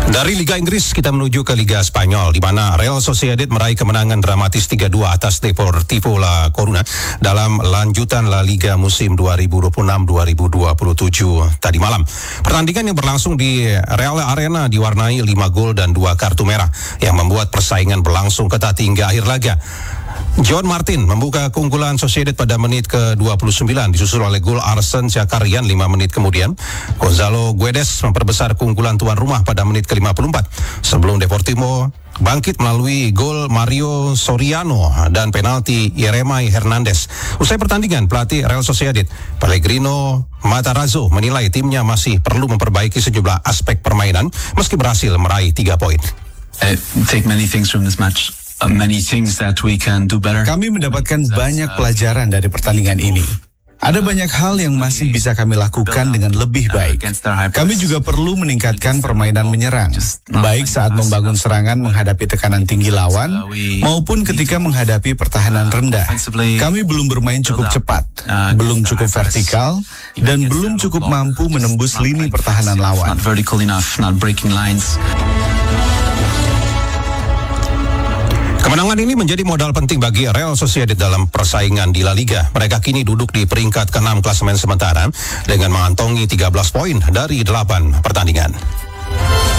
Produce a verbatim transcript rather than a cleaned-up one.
Dari Liga Inggris kita menuju ke Liga Spanyol, di mana Real Sociedad meraih kemenangan dramatis tiga dua atas Deportivo La Coruna dalam lanjutan La Liga musim dua ribu dua puluh enam dua ribu dua puluh tujuh tadi malam. Pertandingan yang berlangsung di Real Arena diwarnai lima gol dan dua kartu merah yang membuat persaingan berlangsung ketat hingga akhir laga. John Martin membuka keunggulan Sociedad pada menit ke dua puluh sembilan, disusul oleh gol Arsene Zakarian lima menit kemudian. Gonzalo Guedes memperbesar keunggulan tuan rumah pada menit ke lima puluh empat, sebelum Deportivo bangkit melalui gol Mario Soriano dan penalti Yeremay Hernandez. Usai pertandingan, pelatih Real Sociedad, Pellegrino Matarazzo, menilai timnya masih perlu memperbaiki sejumlah aspek permainan meski berhasil meraih tiga poin. I take many things from this match. Uh, many things that we can do better. Kami mendapatkan banyak pelajaran dari pertandingan ini. Ada banyak hal yang masih bisa kami lakukan dengan lebih baik. Kami juga perlu meningkatkan permainan menyerang, baik saat membangun serangan menghadapi tekanan tinggi lawan, maupun ketika menghadapi pertahanan rendah. Kami belum bermain cukup cepat, belum cukup vertikal, dan belum cukup mampu menembus lini pertahanan lawan. Kemenangan ini menjadi modal penting bagi Real Sociedad dalam persaingan di La Liga. Mereka kini duduk di peringkat keenam klasemen sementara dengan mengantongi tiga belas poin dari delapan pertandingan.